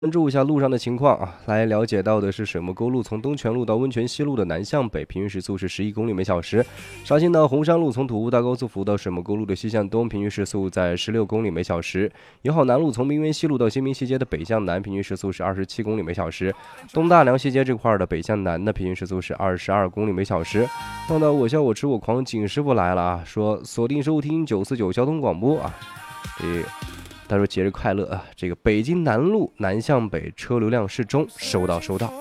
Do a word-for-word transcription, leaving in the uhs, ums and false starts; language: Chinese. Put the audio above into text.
关注一下路上的情况啊，来了解到的是水木沟路从东泉路到温泉西路的南向北，平均时速是十一公里每小时。绍兴的红山路从土屋大高速服务到水木沟路的西向东，平均时速在十六公里每小时。友好南路从明园西路到新民西街的北向南，平均时速是二十七公里每小时。东大梁西街这块的北向南的平均时速是二十二公里每小时。看到我笑我吃我狂，景师傅来了啊，说锁定收听九四九交通广播啊，这。他说：“节日快乐啊！这个北京南路南向北车流量适中，收到收到。”